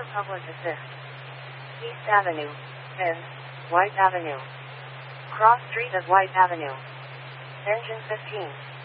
public assist. East Avenue, and White Avenue. Cross street of White Avenue. Engine 15.